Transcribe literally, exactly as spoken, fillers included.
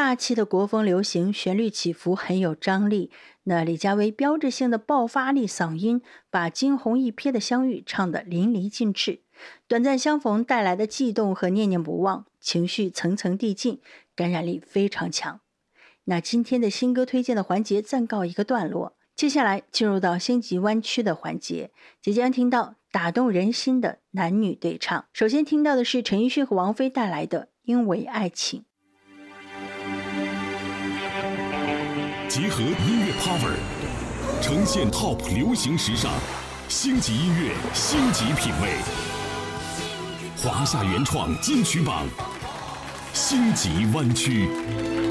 大气的国风流行，旋律起伏很有张力。那李佳薇标志性的爆发力嗓音，把惊鸿一瞥的相遇唱得淋漓尽致。短暂相逢带来的悸动和念念不忘，情绪层层递进，感染力非常强。那今天的新歌推荐的环节暂告一个段落，接下来进入到星级湾区的环节，即将听到打动人心的男女对唱。首先听到的是陈奕迅和王菲带来的《因为爱情》。 结合音乐 power， 呈现 top 流行时尚，星级音乐，星级品味。华夏原创金曲榜，星级湾区。